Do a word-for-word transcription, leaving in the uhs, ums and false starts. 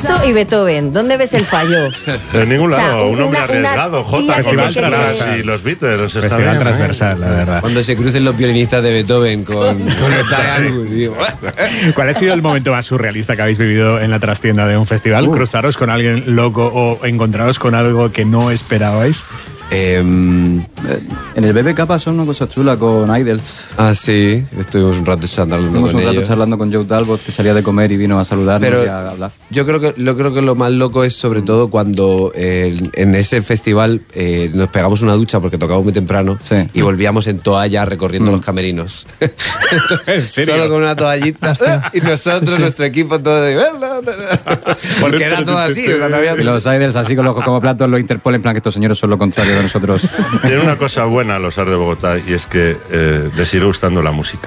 Esto y Beethoven, ¿dónde ves el fallo? En ningún O sea, lado, un una- hombre una arriesgado, Jota, tía con que los te quiere- Clash y los Beatles. Está Festival bien, ¿eh? transversal, la verdad. Cuando se crucen los violinistas de Beethoven con, con el Diane, digo, ¿Cuál ha sido el momento más surrealista que habéis vivido en la trastienda de un festival? Uh. ¿Cruzaros con alguien loco o encontraros con algo que no esperabais? eh, En el B B K pasó una cosa chula con Idols. ah, sí, estuvimos un rato charlando Estuvimos con un rato ellos. charlando con Joe Talbot, que salía de comer y vino a saludarnos Pero y a hablar. yo creo que lo creo que lo más loco es sobre todo cuando eh, en ese festival eh, nos pegamos una ducha porque tocamos muy temprano Sí. y volvíamos en toalla recorriendo Mm. los camerinos. Entonces, ¿En serio? solo con una toallita y nosotros, nuestro equipo, todo de porque era todo así. O sea, no había- Y los Idols así con los como platos lo Interpol en plan que estos señores son lo contrario de nosotros. Tiene una cosa buena los Ars de Bogotá y es que eh, les sigue gustando la música.